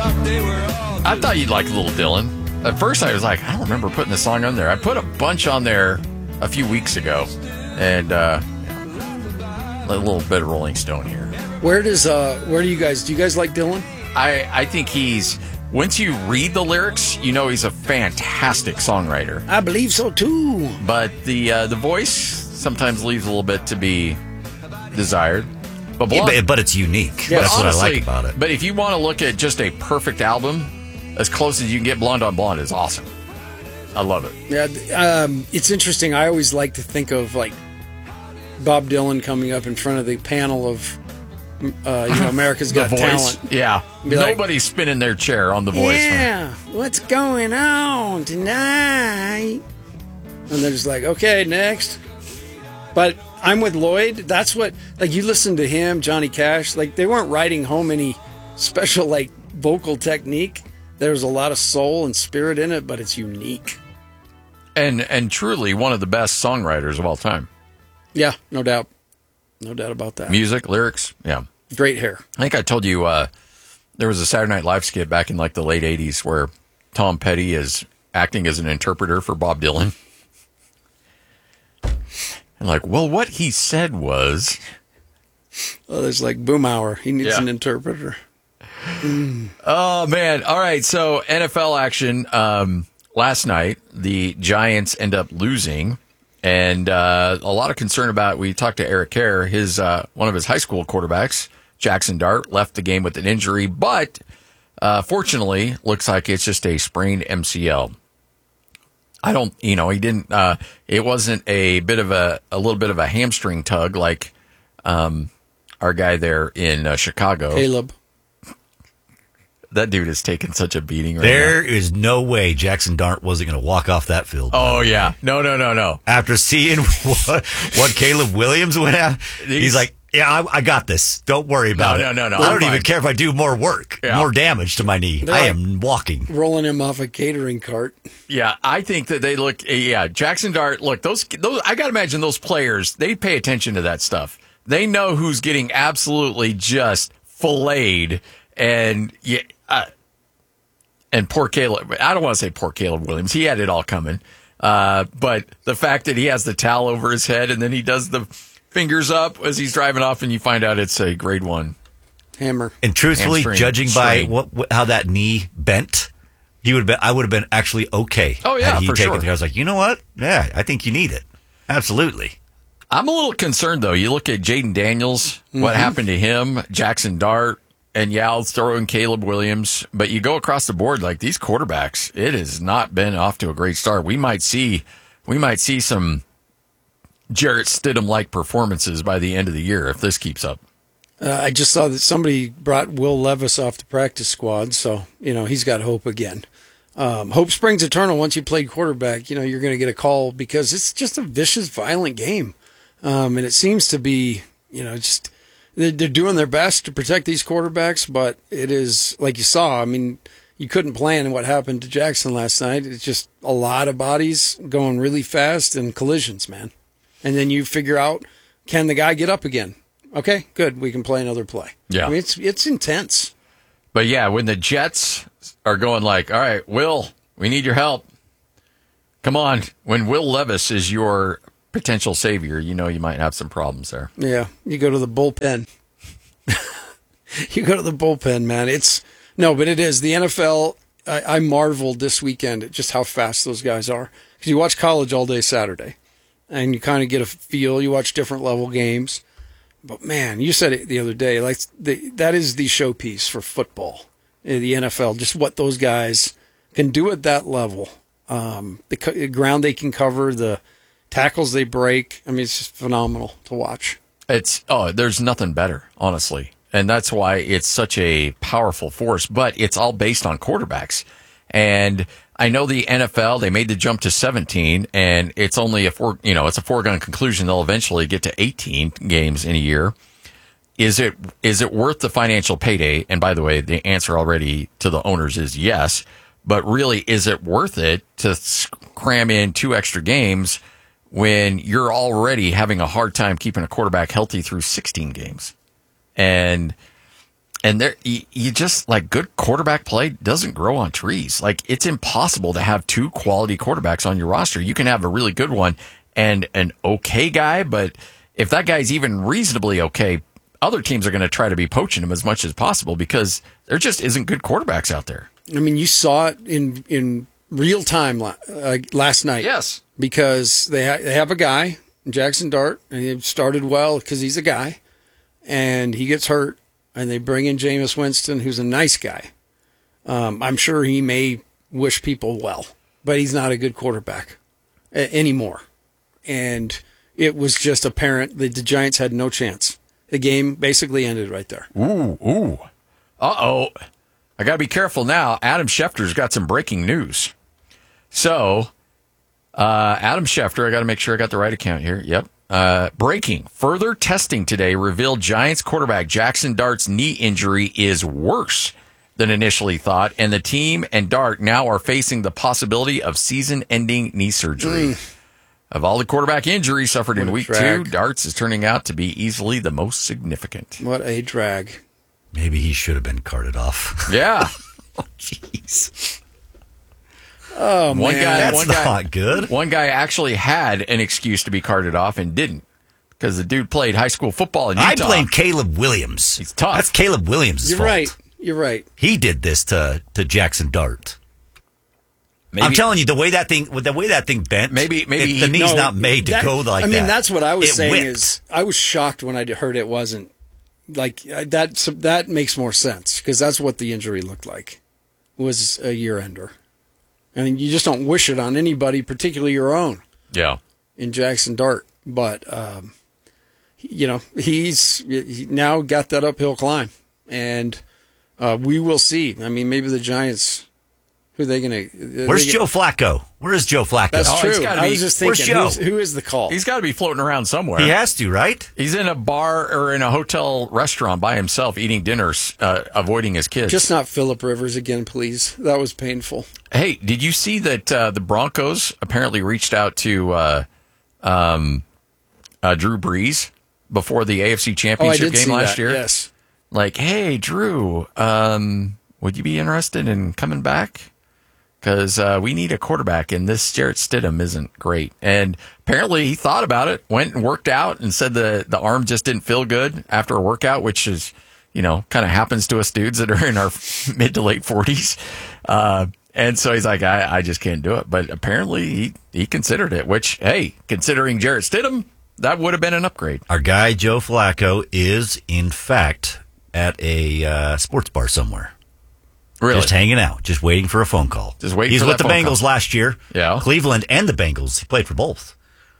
I thought you'd like Little Dylan. At first, I was like, I don't remember putting the song on there. I put a bunch on there a few weeks ago, and a little bit of Rolling Stone here. Where do you guys like Dylan? I think once you read the lyrics, you know he's a fantastic songwriter. I believe so too. But the voice sometimes leaves a little bit to be desired. But it's unique. Yeah, That's honestly, what I like about it. But if you want to look at just a perfect album, as close as you can get, Blonde on Blonde is awesome. I love it. Yeah, it's interesting. I always like to think of like Bob Dylan coming up in front of the panel of America's Got Talent. Yeah, nobody's spinning their chair on The Voice. Yeah, what's going on tonight? And they're just like, okay, next. But I'm with Lloyd. That's what, like, you listen to him, Johnny Cash, like, they weren't writing home any special, like, vocal technique. There's a lot of soul and spirit in it, but it's unique. And truly one of the best songwriters of all time. Yeah, no doubt. No doubt about that. Music, lyrics, yeah. Great hair. I think I told you there was a Saturday Night Live skit back in, like, the late 80s where Tom Petty is acting as an interpreter for Bob Dylan. And like, well, what he said was... Well, there's like Boomhauer. He needs an interpreter. Oh, man. All right, so NFL action. Last night, the Giants end up losing, and a lot of concern about, we talked to Eric Kerr, one of his high school quarterbacks, Jackson Dart, left the game with an injury, but fortunately, looks like it's just a sprained MCL. He didn't, it wasn't a little bit of a hamstring tug like our guy there in Chicago. Caleb. That dude is taking such a beating right There now. is no way Jackson Dart wasn't going to walk off that field. Oh, yeah. No. After seeing what Caleb Williams went at, he's like, yeah, I got this. Don't worry about it. No. I don't even care if I do more work, more damage to my knee. They're I am walking. Rolling him off a catering cart. Yeah, I think that they look, Jackson Dart, look, those I got to imagine those players, they pay attention to that stuff. They know who's getting absolutely just filleted. And and poor Caleb, I don't want to say poor Caleb Williams. He had it all coming. But the fact that he has the towel over his head and then he does the fingers up as he's driving off and you find out it's a grade 1 hammer. And truthfully, judging by how that knee bent, I would have been actually okay. Oh, yeah, had he for taken sure. it. I was like, you know what? Yeah, I think you need it. Absolutely. I'm a little concerned, though. You look at Jaden Daniels, what happened to him, Jackson Dart, and I'll throw in Caleb Williams. But you go across the board, like these quarterbacks, it has not been off to a great start. We might see some Jarrett Stidham-like performances by the end of the year if this keeps up. I just saw that somebody brought Will Levis off the practice squad, so, he's got hope again. Hope springs eternal. Once you play quarterback, you're going to get a call because it's just a vicious, violent game. And it seems to be, just they're doing their best to protect these quarterbacks, but it is, like you saw, you couldn't plan what happened to Jackson last night. It's just a lot of bodies going really fast and collisions, man. And then you figure out, can the guy get up again? Okay, good. We can play another play. Yeah. It's intense. But yeah, when the Jets are going like, all right, Will, we need your help. Come on. When Will Levis is your potential savior, you might have some problems there. Yeah, you go to the bullpen. Man. But it is. The NFL, I marveled this weekend at just how fast those guys are. Because you watch college all day Saturday, and you kind of get a feel. You watch different level games. But, man, you said it the other day, like that is the showpiece for football, the NFL, just what those guys can do at that level. The ground they can cover, the tackles they break. It's just phenomenal to watch. There's nothing better, honestly. And that's why it's such a powerful force, but it's all based on quarterbacks. And I know the NFL, they made the jump to 17, and it's only it's a foregone conclusion they'll eventually get to 18 games in a year. Is it worth the financial payday? And by the way, the answer already to the owners is yes. But really, is it worth it to cram in 2 extra games when you're already having a hard time keeping a quarterback healthy through 16 games? And And there, you just like good quarterback play doesn't grow on trees. Like it's impossible to have two quality quarterbacks on your roster. You can have a really good one and an okay guy, but if that guy's even reasonably okay, other teams are going to try to be poaching him as much as possible because there just isn't good quarterbacks out there. I mean, you saw it in real time last night. Yes, because they have a guy, Jackson Dart, and he started well because he's a guy, and he gets hurt. And they bring in Jameis Winston, who's a nice guy. I'm sure he may wish people well, but he's not a good quarterback anymore. And it was just apparent that the Giants had no chance. The game basically ended right there. Ooh. Uh-oh. I got to be careful now. Adam Schefter's got some breaking news. So, Adam Schefter, I got to make sure I got the right account here. Yep. Breaking. Further testing today revealed Giants quarterback Jackson Dart's knee injury is worse than initially thought, and the team and Dart now are facing the possibility of season-ending knee surgery. Of all the quarterback injuries suffered in Week 2, Dart's is turning out to be easily the most significant. What a drag. Maybe he should have been carted off. Yeah. Oh, jeez. Oh, man. That's not good. One guy actually had an excuse to be carted off and didn't because the dude played high school football in Utah. I blame Caleb Williams. He's tough. That's Caleb Williams' fault. You're right. He did this to Jackson Dart. Maybe, I'm telling you, the way that thing bent, maybe the knee's not made to go like that. I mean, that's what I was saying. Whipped. Is I was shocked when I heard it wasn't like that. So that makes more sense because that's what the injury looked like. Was a year ender. I mean, you just don't wish it on anybody, particularly your own. Yeah. In Jackson Dart, but he's now got that uphill climb, and we will see. I mean, maybe the Giants. Who are they going to? Where's Joe Flacco? Where is Joe Flacco? That's true. I was just thinking, where's Joe? Who is the call? He's got to be floating around somewhere. He has to, right? He's in a bar or in a hotel restaurant by himself eating dinners, avoiding his kids. Just not Phillip Rivers again, please. That was painful. Hey, did you see that the Broncos apparently reached out to Drew Brees before the AFC Championship game last year? Yes. Like, hey, Drew, would you be interested in coming back? Because we need a quarterback, and this Jarrett Stidham isn't great. And apparently he thought about it, went and worked out, and said the arm just didn't feel good after a workout, which is, kind of happens to us dudes that are in our mid to late 40s. And so he's like, I just can't do it. But apparently he considered it, which, hey, considering Jarrett Stidham, that would have been an upgrade. Our guy, Joe Flacco, is, in fact, at a sports bar somewhere. Really? Just hanging out, just waiting for a phone call. Just waiting He's for with that the phone Bengals call. last year. Yeah. Cleveland and the Bengals. He played for both.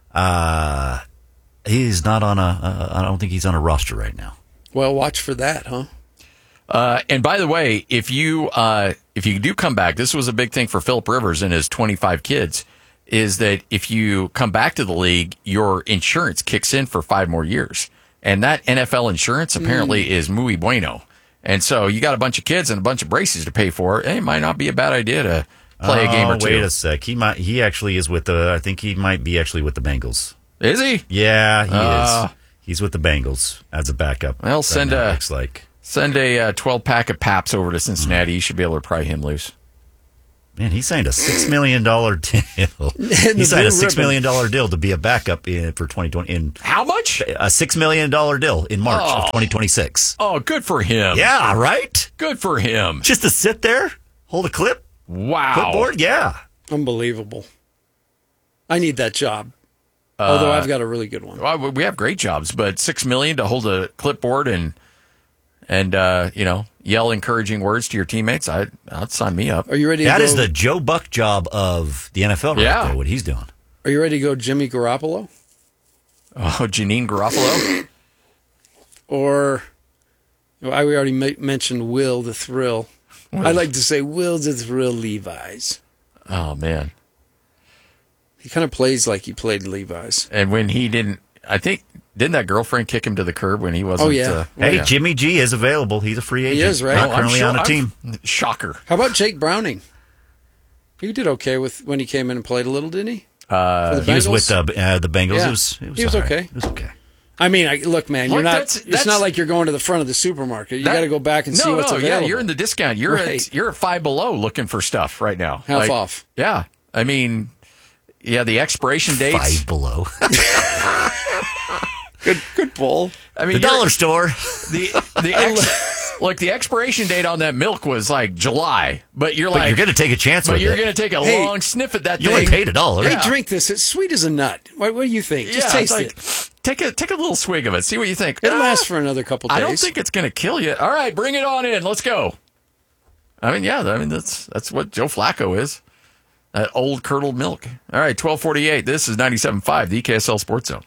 He's not on I don't think he's on a roster right now. Well, watch for that, huh? And by the way, if you do come back, this was a big thing for Phillip Rivers and his 25 kids, is that if you come back to the league, your insurance kicks in for 5 more years. And that NFL insurance apparently is muy bueno. And so you got a bunch of kids and a bunch of braces to pay for. It might not be a bad idea to play a game or two. Wait a sec. He actually is with I think he might be actually with the Bengals. Is he? Yeah, he is. He's with the Bengals as a backup. Well, send a 12-pack of Paps over to Cincinnati. You should be able to pry him loose. Man, he signed a $6 million deal. He signed a $6 million deal to be a backup for 2020. How much? A $6 million deal in March of 2026. Oh, good for him. Yeah, right? Good for him. Just to sit there, hold a clip. Wow. Clipboard, yeah. Unbelievable. I need that job. Although I've got a really good one. Well, we have great jobs, but $6 million to hold a clipboard and yell encouraging words to your teammates, I'd sign me up. Are you ready to That go? is the Joe Buck job of the NFL right there, what he's doing. Are you ready to go Jimmy Garoppolo? Oh, Janine Garofalo? Or, we already mentioned Will the Thrill. I like to say Will the Thrill Levi's. Oh, man. He kind of plays like he played Levi's. And when he didn't that girlfriend kick him to the curb when he wasn't? Oh, yeah. Hey, Jimmy G is available. He's a free agent. He is, right? Not currently on a team. Shocker. How about Jake Browning? He did okay when he came in and played a little, didn't he? He was with the Bengals. Yeah. It was He was all right. okay. It was okay. I mean, look, man, you're Look, not. that's- It's not like you're going to the front of the supermarket. You got to go back and see what's available. Yeah, you're in the discount. You're at Five Below looking for stuff right now. Half off. Yeah, I mean, yeah, the expiration dates. Five Below. Good pull. I mean, The dollar store. Look, the expiration date on that milk was like July, but you're But you're going to take a chance but with you're it. going to take a Hey, long sniff at that You thing. only paid $1. Hey, Yeah. drink this. It's sweet as a nut. What do you think? Just taste it's it. like, Take a little swig of it. See what you think. It'll last for another couple days. I don't think it's going to kill you. All right, bring it on in. Let's go. I mean, yeah. I mean, that's what Joe Flacco is. That old curdled milk. All right, 1248. This is 97.5, the KSL Sports Zone.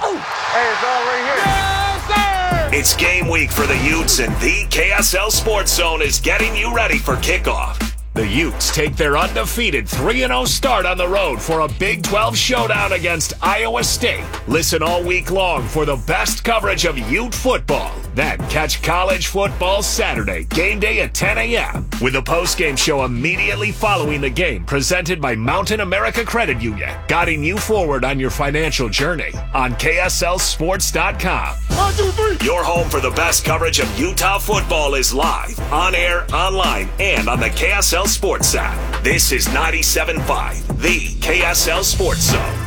It's game week for the Utes, and the KSL Sports Zone is getting you ready for kickoff. The Utes take their undefeated 3-0 start on the road for a Big 12 showdown against Iowa State. Listen all week long for the best coverage of Ute football. Then catch college football Saturday, game day at 10 a.m. with a post-game show immediately following the game, presented by Mountain America Credit Union, guiding you forward on your financial journey on KSLSports.com. 1, 2, 3. Your home for the best coverage of Utah football is live, on air, online, and on the KSL Sports app. This is 97.5, the KSL Sports Zone.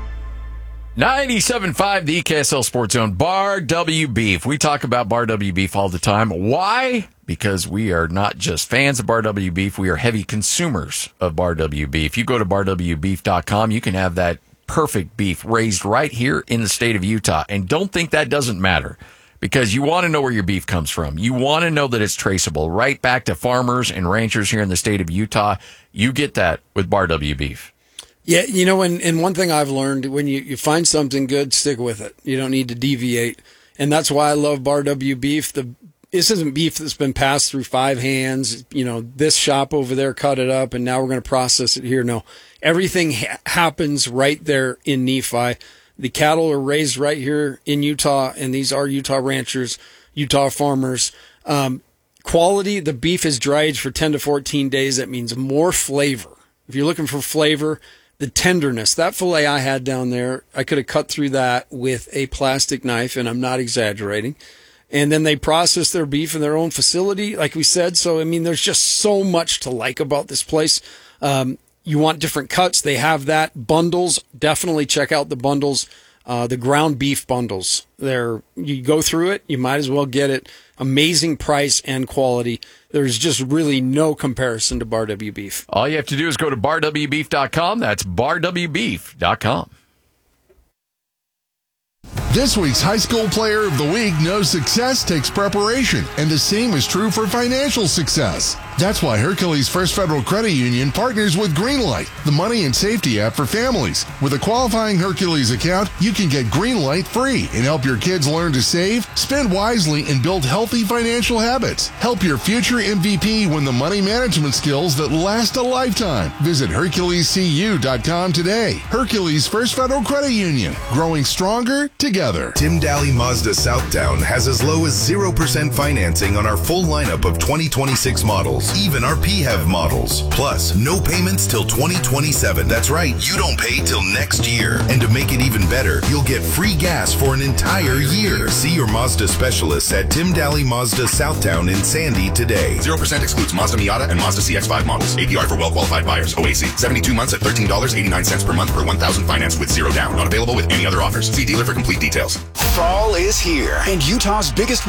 97.5, the KSL Sports Zone. Bar W Beef. We talk about Bar W Beef all the time. Why? Because we are not just fans of Bar W Beef. We are heavy consumers of Bar W Beef. You go to barwbeef.com. You can have that perfect beef raised right here in the state of Utah. And don't think that doesn't matter, because you want to know where your beef comes from. You want to know that it's traceable right back to farmers and ranchers here in the state of Utah. You get that with Bar W Beef. Yeah, you know, and one thing I've learned, when you find something good, stick with it. You don't need to deviate. And that's why I love Bar W Beef. This isn't beef that's been passed through 5 hands. You know, this shop over there cut it up, and now we're going to process it here. No, everything happens right there in Nephi. The cattle are raised right here in Utah, and these are Utah ranchers, Utah farmers. Quality, the beef is dry aged for 10 to 14 days. That means more flavor. If you're looking for flavor, the tenderness, that filet I had down there, I could have cut through that with a plastic knife, and I'm not exaggerating. And then they process their beef in their own facility, like we said. So, I mean, there's just so much to like about this place. You want different cuts, they have that. Bundles, definitely check out the bundles. The ground beef bundles. You go through it, you might as well get it. Amazing price and quality. There's just really no comparison to Bar W Beef. All you have to do is go to barwbeef.com. That's barwbeef.com. This week's High School Player of the Week knows success takes preparation, and the same is true for financial success. That's why Hercules First Federal Credit Union partners with Greenlight, the money and safety app for families. With a qualifying Hercules account, you can get Greenlight free and help your kids learn to save, spend wisely, and build healthy financial habits. Help your future MVP win the money management skills that last a lifetime. Visit HerculesCU.com today. Hercules First Federal Credit Union, growing stronger together. Tim Daly Mazda Southtown has as low as 0% financing on our full lineup of 2026 models, even our PHEV models. Plus, no payments till 2027. That's right, you don't pay till next year. And to make it even better, you'll get free gas for an entire year. See your Mazda specialists at Tim Daly Mazda Southtown in Sandy today. 0% excludes Mazda Miata and Mazda CX-5 models. APR for well-qualified buyers. OAC. 72 months at $13.89 per month per 1,000 finance with 0 down. Not available with any other offers. See dealer for complete details. Fall is here, and Utah's biggest